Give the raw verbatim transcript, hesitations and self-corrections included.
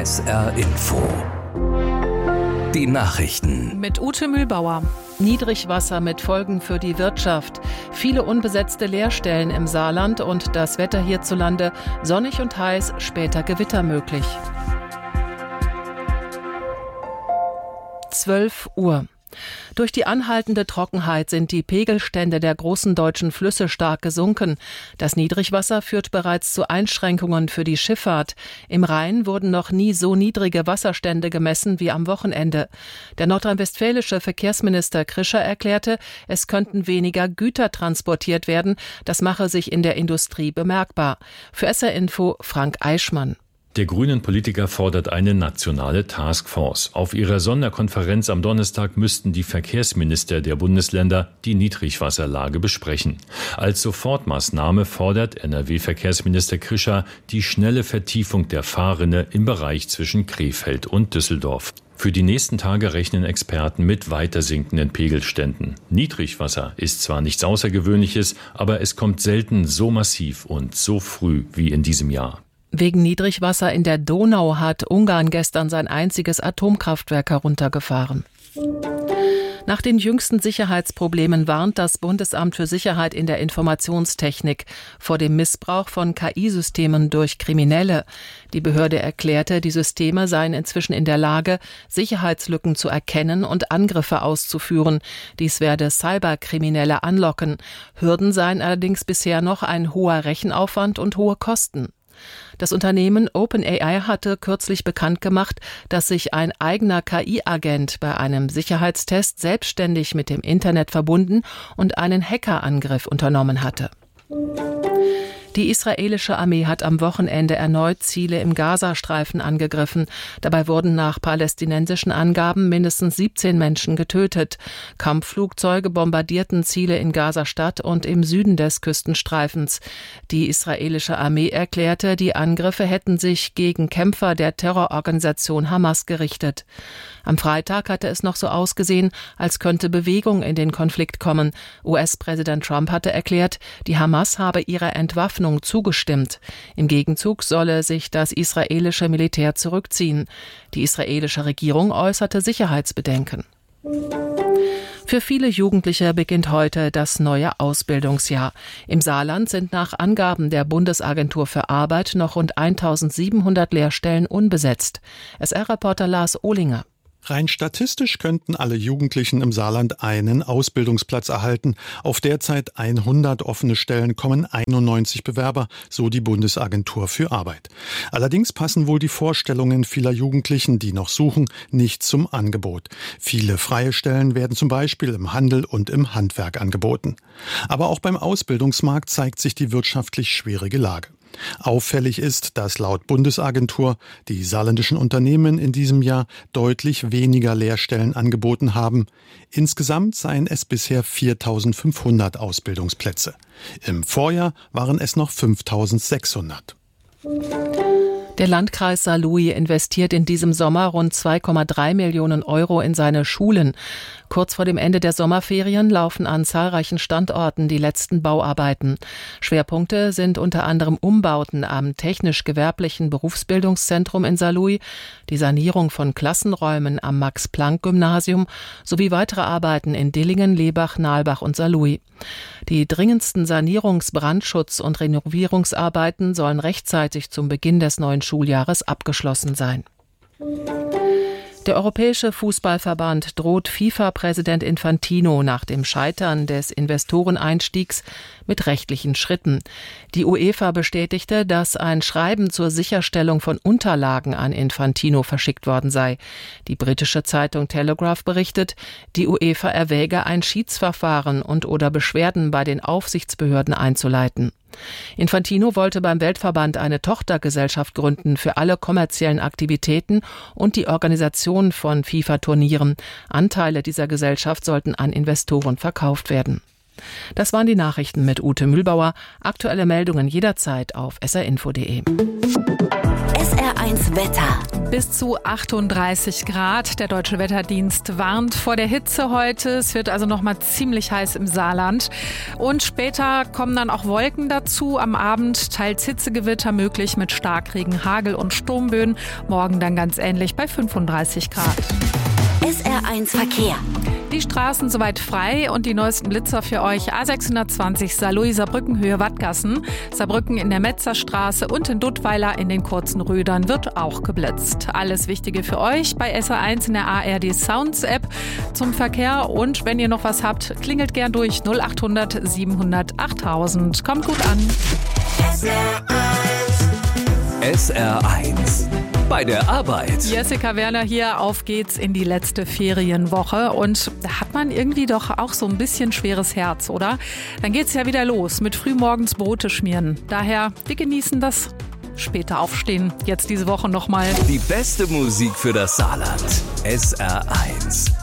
S R Info. Die Nachrichten. Mit Ute Mühlbauer. Niedrigwasser mit Folgen für die Wirtschaft. Viele unbesetzte Lehrstellen im Saarland und das Wetter hierzulande. Sonnig und heiß, später Gewitter möglich. zwölf Uhr. Durch die anhaltende Trockenheit sind die Pegelstände der großen deutschen Flüsse stark gesunken. Das Niedrigwasser führt bereits zu Einschränkungen für die Schifffahrt. Im Rhein wurden noch nie so niedrige Wasserstände gemessen wie am Wochenende. Der nordrhein-westfälische Verkehrsminister Krischer erklärte, es könnten weniger Güter transportiert werden. Das mache sich in der Industrie bemerkbar. Für S R Info Frank Eichmann. Der grünen Politiker fordert eine nationale Taskforce. Auf ihrer Sonderkonferenz am Donnerstag müssten die Verkehrsminister der Bundesländer die Niedrigwasserlage besprechen. Als Sofortmaßnahme fordert N R W-Verkehrsminister Krischer die schnelle Vertiefung der Fahrrinne im Bereich zwischen Krefeld und Düsseldorf. Für die nächsten Tage rechnen Experten mit weiter sinkenden Pegelständen. Niedrigwasser ist zwar nichts Außergewöhnliches, aber es kommt selten so massiv und so früh wie in diesem Jahr. Wegen Niedrigwasser in der Donau hat Ungarn gestern sein einziges Atomkraftwerk heruntergefahren. Nach den jüngsten Sicherheitsproblemen warnt das Bundesamt für Sicherheit in der Informationstechnik vor dem Missbrauch von K I-Systemen durch Kriminelle. Die Behörde erklärte, die Systeme seien inzwischen in der Lage, Sicherheitslücken zu erkennen und Angriffe auszuführen. Dies werde Cyberkriminelle anlocken. Hürden seien allerdings bisher noch ein hoher Rechenaufwand und hohe Kosten. Das Unternehmen OpenAI hatte kürzlich bekannt gemacht, dass sich ein eigener K I-Agent bei einem Sicherheitstest selbstständig mit dem Internet verbunden und einen Hackerangriff unternommen hatte. Die israelische Armee hat am Wochenende erneut Ziele im Gazastreifen angegriffen. Dabei wurden nach palästinensischen Angaben mindestens siebzehn Menschen getötet. Kampfflugzeuge bombardierten Ziele in Gazastadt und im Süden des Küstenstreifens. Die israelische Armee erklärte, die Angriffe hätten sich gegen Kämpfer der Terrororganisation Hamas gerichtet. Am Freitag hatte es noch so ausgesehen, als könnte Bewegung in den Konflikt kommen. U S-Präsident Trump hatte erklärt, die Hamas habe ihrer Entwaffnung zugestimmt. Im Gegenzug solle sich das israelische Militär zurückziehen. Die israelische Regierung äußerte Sicherheitsbedenken. Für viele Jugendliche beginnt heute das neue Ausbildungsjahr. Im Saarland sind nach Angaben der Bundesagentur für Arbeit noch rund eintausendsiebenhundert Lehrstellen unbesetzt. S R-Reporter Lars Ohlinger. Rein statistisch könnten alle Jugendlichen im Saarland einen Ausbildungsplatz erhalten. Auf derzeit hundert offene Stellen kommen einundneunzig Bewerber, so die Bundesagentur für Arbeit. Allerdings passen wohl die Vorstellungen vieler Jugendlichen, die noch suchen, nicht zum Angebot. Viele freie Stellen werden zum Beispiel im Handel und im Handwerk angeboten. Aber auch beim Ausbildungsmarkt zeigt sich die wirtschaftlich schwierige Lage. Auffällig ist, dass laut Bundesagentur die saarländischen Unternehmen in diesem Jahr deutlich weniger Lehrstellen angeboten haben. Insgesamt seien es bisher viertausendfünfhundert Ausbildungsplätze. Im Vorjahr waren es noch fünftausendsechshundert. Der Landkreis Saarlouis investiert in diesem Sommer rund zwei Komma drei Millionen Euro in seine Schulen. Kurz vor dem Ende der Sommerferien laufen an zahlreichen Standorten die letzten Bauarbeiten. Schwerpunkte sind unter anderem Umbauten am technisch-gewerblichen Berufsbildungszentrum in Saarlouis, die Sanierung von Klassenräumen am Max-Planck-Gymnasium sowie weitere Arbeiten in Dillingen, Lebach, Nalbach und Saarlouis. Die dringendsten Sanierungs-, Brandschutz- und Renovierungsarbeiten sollen rechtzeitig zum Beginn des neuen Schuljahres abgeschlossen sein. Der Europäische Fußballverband droht FIFA-Präsident Infantino nach dem Scheitern des Investoreneinstiegs mit rechtlichen Schritten. Die UEFA bestätigte, dass ein Schreiben zur Sicherstellung von Unterlagen an Infantino verschickt worden sei. Die britische Zeitung Telegraph berichtet, die UEFA erwäge, ein Schiedsverfahren und oder Beschwerden bei den Aufsichtsbehörden einzuleiten. Infantino wollte beim Weltverband eine Tochtergesellschaft gründen für alle kommerziellen Aktivitäten und die Organisation von FIFA-Turnieren. Anteile dieser Gesellschaft sollten an Investoren verkauft werden. Das waren die Nachrichten mit Ute Mühlbauer. Aktuelle Meldungen jederzeit auf s r info punkt d e. S R eins Wetter. Bis zu achtunddreißig Grad. Der Deutsche Wetterdienst warnt vor der Hitze heute. Es wird also noch mal ziemlich heiß im Saarland. Und später kommen dann auch Wolken dazu. Am Abend teils Hitzegewitter möglich mit Starkregen, Hagel und Sturmböen. Morgen dann ganz ähnlich bei fünfunddreißig Grad. S R eins Verkehr. Die Straßen soweit frei und die neuesten Blitzer für euch. A sechshundertzwanzig Saarlouis Saarbrücken Höhe Wattgassen. Saarbrücken in der Metzerstraße und in Duttweiler in den kurzen Rödern wird auch geblitzt. Alles Wichtige für euch bei S R eins in der A R D Sounds App zum Verkehr. Und wenn ihr noch was habt, klingelt gern durch null acht hundert siebenhundert achttausend. Kommt gut an. S R eins. S R eins. Bei der Arbeit. Jessica Werner hier, auf geht's in die letzte Ferienwoche und da hat man irgendwie doch auch so ein bisschen schweres Herz, oder? Dann geht's ja wieder los mit frühmorgens Brote schmieren. Daher, wir genießen das später Aufstehen. Jetzt diese Woche nochmal. Die beste Musik für das Saarland. S R eins.